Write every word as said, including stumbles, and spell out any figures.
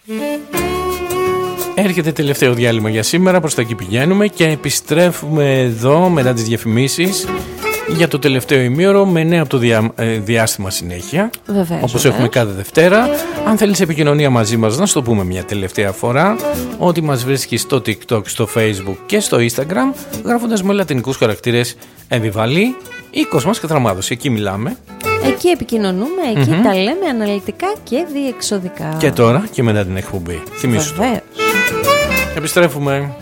Έρχεται τελευταίο διάλειμμα για σήμερα, προς τα εκεί πηγαίνουμε και επιστρέφουμε εδώ μετά τις διαφημίσεις για το τελευταίο ημίωρο με νέα από το διά, ε, διάστημα συνέχεια. Βεβαίως, όπως βεβαίως. έχουμε κάθε Δευτέρα. Αν θέλεις επικοινωνία μαζί μας, να σου το πούμε μια τελευταία φορά, ότι μας βρίσκεις στο TikTok, στο Facebook και στο Instagram, γράφοντας με λατινικούς χαρακτήρες Εμβιβαλή ή Κοσμάς Κατραμάδος. Εκεί μιλάμε. Εκεί επικοινωνούμε, εκεί Mm-hmm. τα λέμε αναλυτικά και διεξοδικά. Και τώρα και μετά την εκπομπή. Θυμήσου το. Βεβαίως. Επιστρέφουμε.